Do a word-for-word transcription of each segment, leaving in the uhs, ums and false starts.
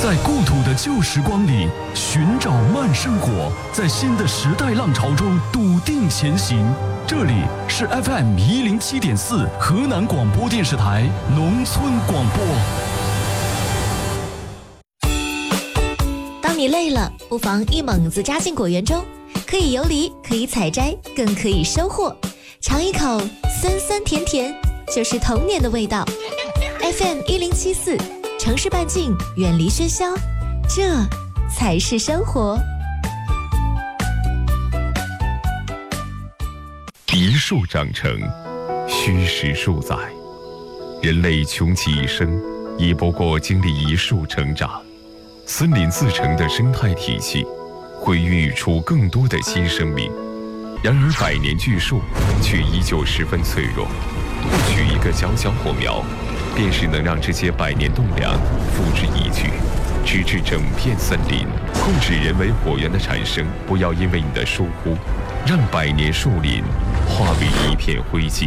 在故土的旧时光里寻找慢生活，在新的时代浪潮中笃定前行。这里是 F M 一零七点四河南广播电视台农村广播。 当你累了，不妨一猛子扎进果园中，可以游离，可以采摘，更可以收获。尝一口酸酸甜甜，就是童年的味道。F M 一零七四，城市半径，远离喧嚣，这才是生活。 一树长成，虚实数载。人类穷其一生，亦不过经历一树成长。森林自成的生态体系，会孕育出更多的新生命。然而，百年巨树却依旧十分脆弱。或许一个小小火苗，便是能让这些百年栋梁付之一炬，直至整片森林。控制人为火源的产生，不要因为你的疏忽，让百年树林化为一片灰烬。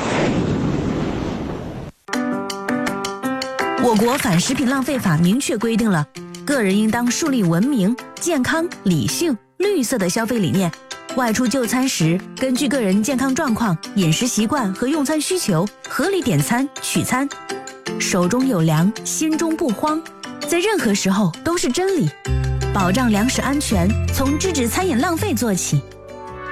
我国反食品浪费法明确规定了，个人应当树立文明、健康、理性、绿色的消费理念。外出就餐时，根据个人健康状况、饮食习惯和用餐需求，合理点餐取餐。手中有粮，心中不慌，在任何时候都是真理。保障粮食安全，从制止餐饮浪费做起。